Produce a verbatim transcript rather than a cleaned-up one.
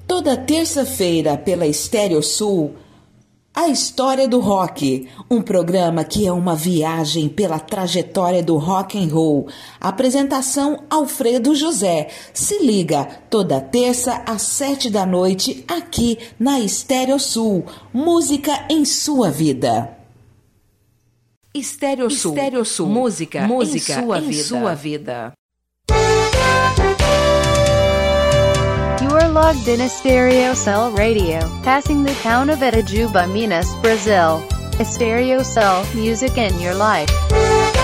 Toda terça-feira pela Estéreo Sul, A História do Rock, um programa que é uma viagem pela trajetória do rock and roll. Apresentação Alfredo José. Se liga, toda terça às sete da noite, aqui na Estéreo Sul. Música em sua vida. Estéreo Sul. Estéreo Sul. Música, música em, sua, em vida. sua vida. You are logged in Estéreo Cell Radio, passing the town of Itajuba, Minas, Brazil. Estéreo Cell, music in your life.